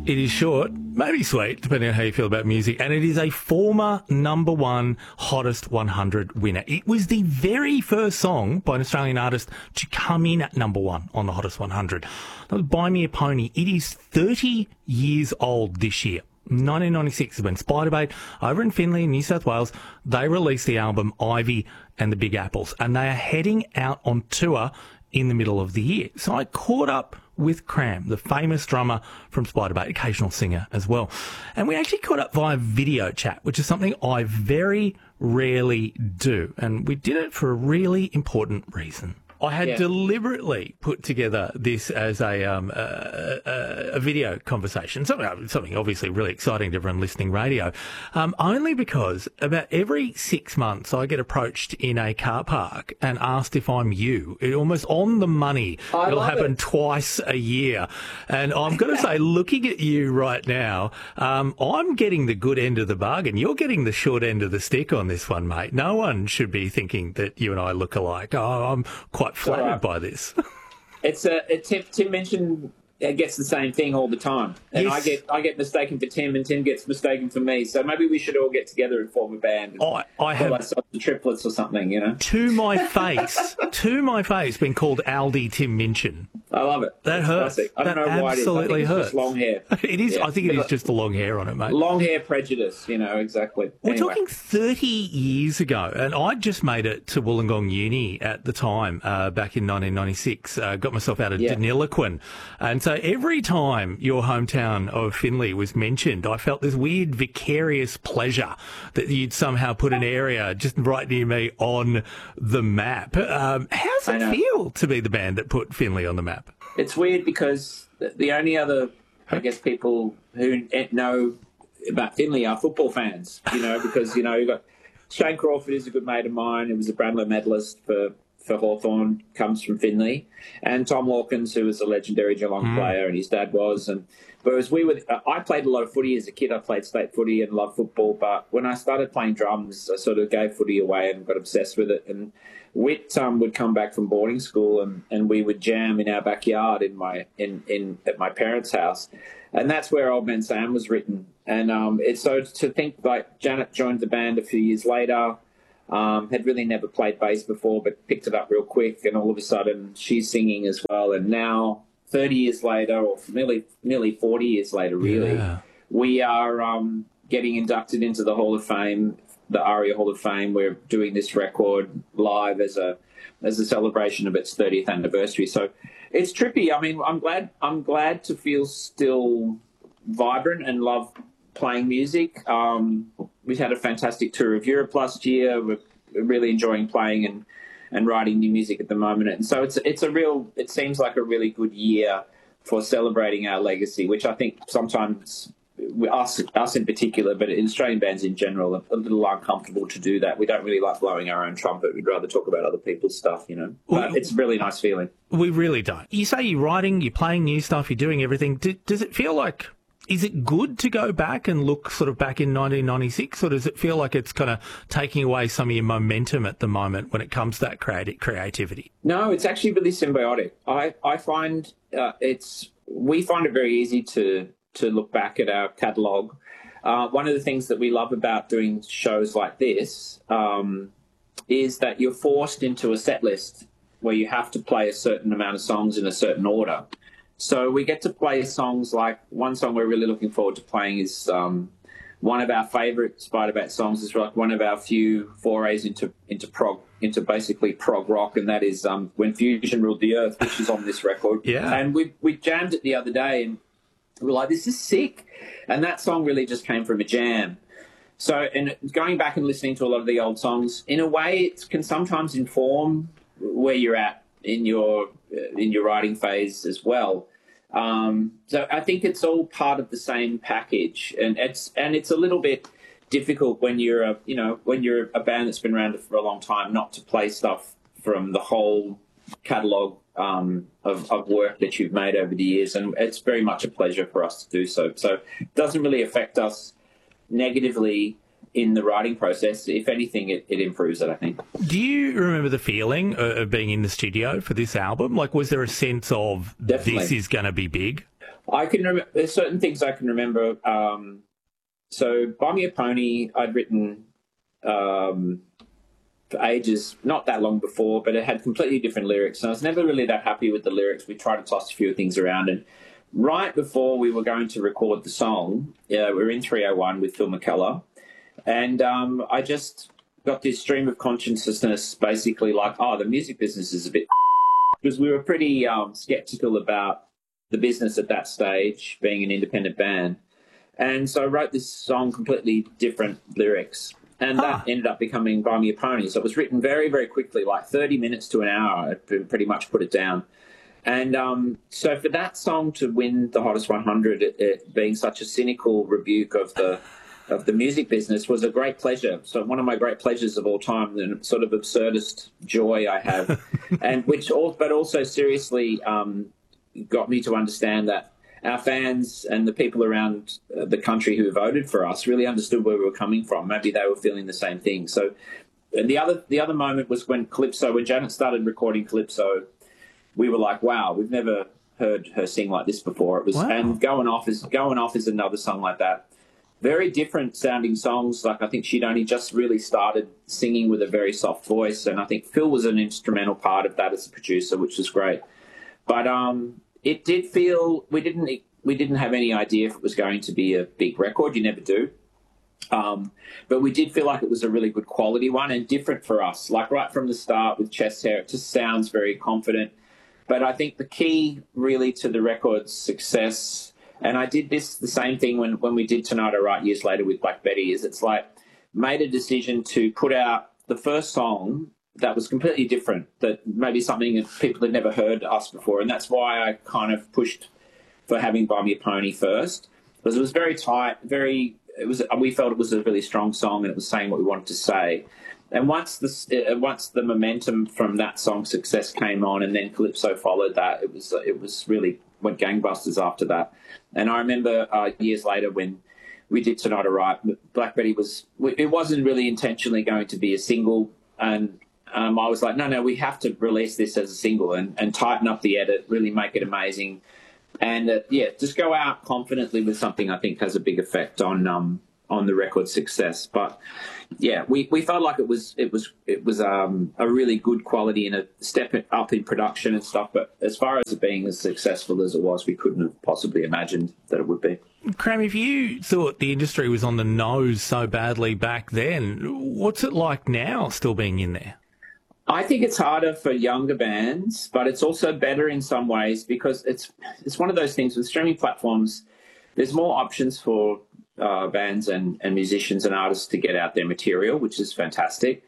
It is short, maybe sweet, depending on how you feel about music, and it is a former number one Hottest 100 winner. It was the very first song by an Australian artist to come in at number one on the Hottest 100. That was Buy Me a Pony. It is 30 years old this year. 1996 is when Spiderbait, over in Finley in New South Wales, they released the album Ivy and the Big Apples, and they are heading out on tour in the middle of the year. So I caught up with Cram, the famous drummer from Spiderbait, occasional singer as well. And we actually caught up via video chat, which is something I very rarely do. And we did it for a really important reason. I had deliberately put together this as a video conversation, something obviously really exciting to everyone listening radio, only because about every 6 months I get approached in a car park and asked if I'm you. It almost on the money. It'll happen twice a year. And I'm going to say, looking at you right now, I'm getting the good end of the bargain. You're getting the short end of the stick on this one, mate. No one should be thinking that you and I look alike. I'm quite flattered by this. Tim Minchin gets the same thing all the time, and yes. I get mistaken for Tim, and Tim gets mistaken for me. So maybe we should all get together and form a band. I have like the triplets or something, you know. To my face, been called Aldi Tim Minchin. I love it. That hurts. Classic. I don't know why it is. I think it's just long hair. It is. Yeah. I think it is just the long hair on it, mate. Long hair prejudice, you know, exactly. We're talking 30 years ago, and I just made it to Wollongong Uni at the time, back in 1996. Got myself out of Deniliquin. And so every time your hometown of Finley was mentioned, I felt this weird vicarious pleasure that you'd somehow put an area just right near me on the map. How's it feel to be the band that put Finley on the map? It's weird because the only other, I guess, people who know about Finley are football fans, you know, because, you know, you've got Shane Crawford is a good mate of mine. He was a Brownlow medalist for Hawthorn, comes from Finley, and Tom Hawkins, who was a legendary Geelong player, and his dad was. And whereas I played a lot of footy as a kid. I played state footy and loved football, but when I started playing drums, I sort of gave footy away and got obsessed with it. And Whit would come back from boarding school, and we would jam in our backyard at my parents' house, and that's where Old Man Sam was written. And it's so to think like Janet joined the band a few years later. Had really never played bass before, but picked it up real quick, and all of a sudden she's singing as well. And now, 30 years later, or nearly 40 years later, really, we are getting inducted into the Hall of Fame, the ARIA Hall of Fame. We're doing this record live as a celebration of its 30th anniversary. So it's trippy. I mean, I'm glad to feel still vibrant and love playing music. We've had a fantastic tour of Europe last year. We're really enjoying playing and writing new music at the moment. And so it seems like a really good year for celebrating our legacy, which I think sometimes us in particular, but in Australian bands in general, are a little uncomfortable to do that. We don't really like blowing our own trumpet. We'd rather talk about other people's stuff, you know. But it's a really nice feeling. We really don't. You say you're writing, you're playing new stuff, you're doing everything. Does it feel like... Is it good to go back and look sort of back in 1996, or does it feel like it's kind of taking away some of your momentum at the moment when it comes to that creativity? No, it's actually really symbiotic. I find we find it very easy to look back at our catalogue. One of the things that we love about doing shows like this is that you're forced into a set list where you have to play a certain amount of songs in a certain order. So we get to play songs like one song we're really looking forward to playing is one of our favourite Spiderbait songs is like one of our few forays into basically prog rock, and that is When Fusion Ruled the Earth, which is on this record. Yeah. And we jammed it the other day and we were like, this is sick. And that song really just came from a jam. So, and going back and listening to a lot of the old songs, in a way it can sometimes inform where you're at in your writing phase as well. So I think it's all part of the same package, and it's a little bit difficult when you're a band that's been around for a long time not to play stuff from the whole catalogue of work that you've made over the years, and it's very much a pleasure for us to do so. So it doesn't really affect us negatively in the writing process. If anything, it improves it, I think. Do you remember the feeling of being in the studio for this album? Like, was there a sense of This is going to be big? I can remember. There's certain things I can remember. So, Buy Me a Pony, I'd written for ages, not that long before, but it had completely different lyrics. And I was never really that happy with the lyrics. We tried to toss a few things around. And right before we were going to record the song, we were in 301 with Phil McKellar. And I just got this stream of consciousness, basically like, oh, the music business is a bit... Because we were pretty skeptical about the business at that stage, being an independent band. And so I wrote this song, completely different lyrics. And that ended up becoming Buy Me a Pony. So it was written very, very quickly, like 30 minutes to an hour. I pretty much put it down. And so for that song to win the Hottest 100, it being such a cynical rebuke of the music business, was a great pleasure. So one of my great pleasures of all time, and sort of absurdist joy I have, and but also seriously got me to understand that our fans and the people around the country who voted for us really understood where we were coming from. Maybe they were feeling the same thing. So, and the other moment was when Janet started recording Calypso, we were like, wow, we've never heard her sing like this before. It was, wow. And Going Off is another song like that. Very different sounding songs. Like, I think she'd only just really started singing with a very soft voice, and I think Phil was an instrumental part of that as a producer, which was great. But it did feel we didn't have any idea if it was going to be a big record. You never do. But we did feel like it was a really good quality one and different for us. Like right from the start with Chest Hair, it just sounds very confident. But I think the key really to the record's success, and I did the same thing when we did Tonight I Write years later with Black Betty, is it's like made a decision to put out the first song that was completely different, that maybe something that people had never heard us before. And that's why I kind of pushed for having Buy Me a Pony first, because it was very tight, we felt it was a really strong song and it was saying what we wanted to say. And once the momentum from that song's success came on, and then Calypso followed that, it was really went gangbusters after that. And I remember years later when we did Tonight I Write, Black Betty it wasn't really intentionally going to be a single, and I was like, no, we have to release this as a single and tighten up the edit, really make it amazing. And, just go out confidently with something I think has a big effect on the record's success. But, yeah, we felt like it was a really good quality and a step up in production and stuff. But as far as it being as successful as it was, we couldn't have possibly imagined that it would be. Cram, if you thought the industry was on the nose so badly back then, what's it like now still being in there? I think it's harder for younger bands, but it's also better in some ways because it's one of those things with streaming platforms. There's more options for bands and musicians and artists to get out their material, which is fantastic.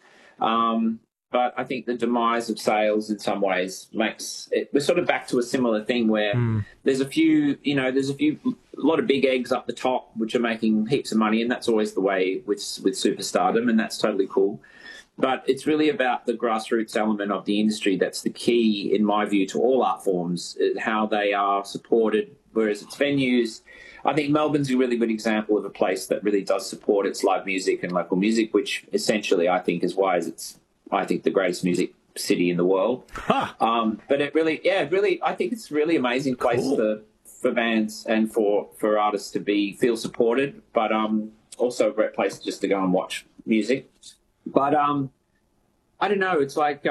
But I think the demise of sales in some ways makes it, we're sort of back to a similar thing where there's a lot of big eggs up the top which are making heaps of money, and that's always the way with superstardom, and that's totally cool. But it's really about the grassroots element of the industry that's the key, in my view, to all art forms, how they are supported, whereas it's venues. I think Melbourne's a really good example of a place that really does support its live music and local music, which essentially I think is why it's, I think, the greatest music city in the world. Huh. But it really, I think it's a really amazing place for bands and for artists to feel supported, but also a great place just to go and watch music. But I don't know. It's like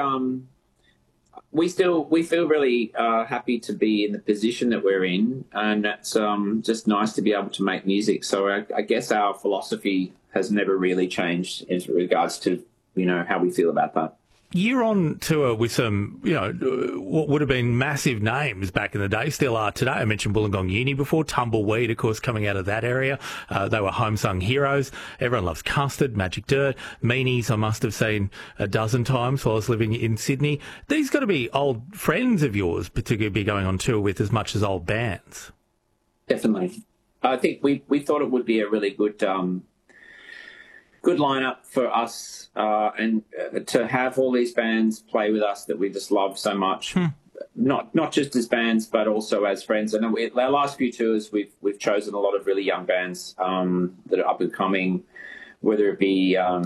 we feel really happy to be in the position that we're in, and it's just nice to be able to make music. So I guess our philosophy has never really changed in regards to how we feel about that. You're on tour with some, what would have been massive names back in the day, still are today. I mentioned Wollongong Uni before, Tumbleweed, of course, coming out of that area. They were home-sung heroes. Everyone loves Custard, Magic Dirt, Meanies I must have seen a dozen times while I was living in Sydney. These got to be old friends of yours, particularly be going on tour with as much as old bands. Definitely. I think we thought it would be a really good lineup for us, and to have all these bands play with us that we just love so much, not just as bands but also as friends. And our last few tours we've chosen a lot of really young bands that are up and coming, whether it be I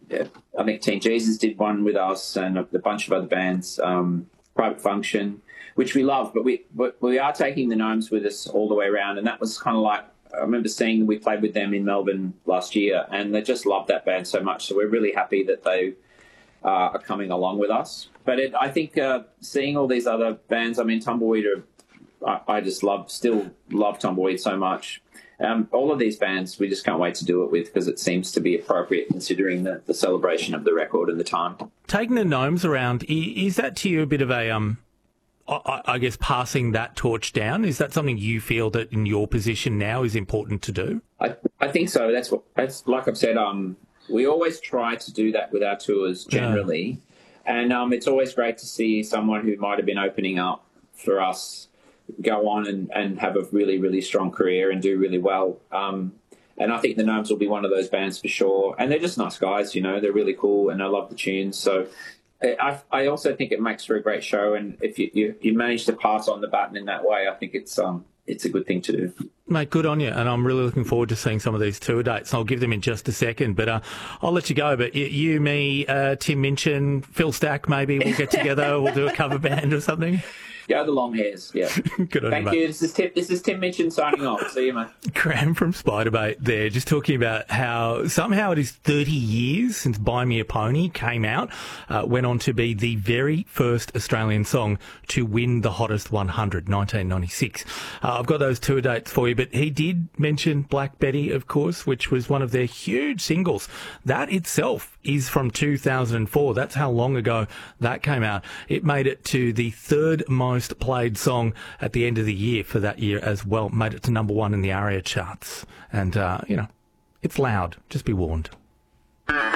think Teen Jesus did one with us and a bunch of other bands, Private Function. which we love. But we are taking the Gnomes with us all the way around, and that was kind of like, I remember seeing, we played with them in Melbourne last year, and they just loved that band so much. So we're really happy that they are coming along with us. But I think seeing all these other bands, I mean, Tumbleweed I just still love Tumbleweed so much. All of these bands, we just can't wait to do it with, because it seems to be appropriate considering the celebration of the record and the time. Taking the Gnomes around, is that to you a bit of a, I guess, passing that torch down? Is that something you feel that in your position now is important to do? I think so. That's like I've said, we always try to do that with our tours generally. Yeah. And it's always great to see someone who might have been opening up for us go on and have a really, really strong career and do really well. And I think the Gnomes will be one of those bands for sure. And they're just nice guys, you know, they're really cool, and I love the tunes. So I also think it makes for a great show. And if you manage to pass on the baton in that way, I think it's a good thing to do. Mate, good on you. And I'm really looking forward to seeing some of these tour dates. I'll give them in just a second, but I'll let you go. But you, me, Tim Minchin, Phil Stack, maybe we'll get together. We'll do a cover band or something. Go the long hairs, yeah. Good on Thank you. This is Tim Minchin signing off. See you, mate. Graham from Spiderbait there, just talking about how somehow it is 30 years since Buy Me a Pony came out, went on to be the very first Australian song to win the Hottest 100, 1996. I've got those tour dates for you, but he did mention Black Betty, of course, which was one of their huge singles. That itself is from 2004. That's how long ago that came out. It made it to the third most played song at the end of the year for that year as well. Made it to number 1 in the ARIA charts. And, it's loud. Just be warned.